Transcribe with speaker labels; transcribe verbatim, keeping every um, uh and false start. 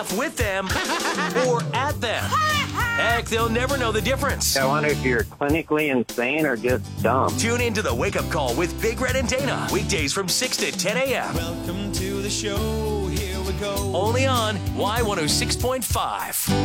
Speaker 1: laugh with them or at them. Heck, they'll never know the difference.
Speaker 2: I wonder if you're clinically insane or just dumb.
Speaker 1: Tune in to the Wake Up Call with Big Red and Dana. Weekdays from six to ten a.m.
Speaker 3: Welcome to the show. Here we go.
Speaker 1: Only on Y one oh six point five.